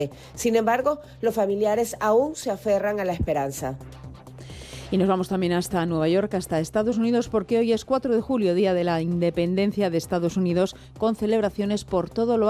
Sin embargo, los familiares aún se aferran a la esperanza. Y nos vamos también hasta Nueva York, hasta Estados Unidos, porque hoy es 4 de julio, Día de la Independencia de Estados Unidos, con celebraciones por todo lo